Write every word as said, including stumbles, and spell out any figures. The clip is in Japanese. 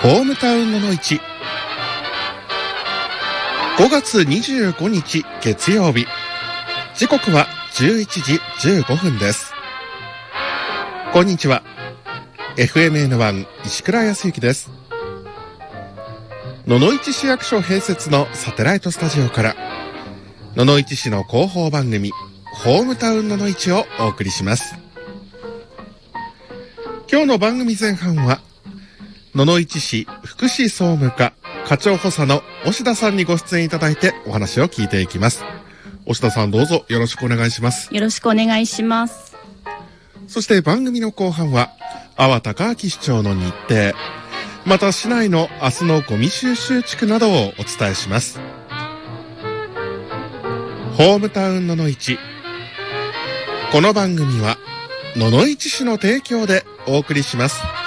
ホームタウンののいち。ごがつにじゅうごにち月曜日、時刻はじゅういちじじゅうごふんです。こんにちは。 エフエムエヌワン 石倉康之です。野々市市役所併設のサテライトスタジオから野々市市の広報番組ホームタウンののいちをお送りします。今日の番組前半は野々市市福祉総務課課長補佐の押田さんにご出演いただいてお話を聞いていきます。押田さん、どうぞよろしくお願いします。 よろしくお願いします。 そして番組の後半は阿波高明市長の日程、また市内の明日のゴミ収集地区などをお伝えします。ホームタウンののいち。この番組は野々市市の提供でお送りします。